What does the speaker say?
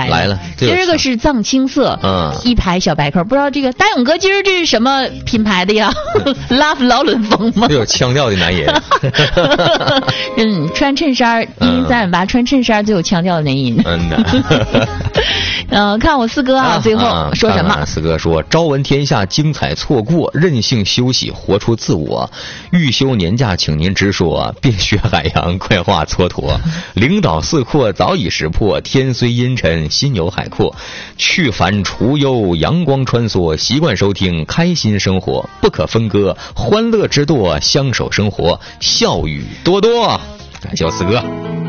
来了。 今儿个是藏青色，一排小白扣，不知道这个大勇哥今儿这是什么品牌的呀？Love 劳伦风吗？ 有腔调的男人。 穿衬衫，103.8穿衬衫最有腔调的男人。看我四哥啊，最后说什么？ 四哥说：朝闻天下精彩错过，任性休息活出自我。欲休年假，请您直说，便学海洋，快化蹉跎。领导四阔早已识破，天虽阴沉，心有海阔。去烦除忧，阳光穿梭，习惯收听，开心生活，不可分割，欢乐之舵，相守生活，笑语多多。感谢我四哥。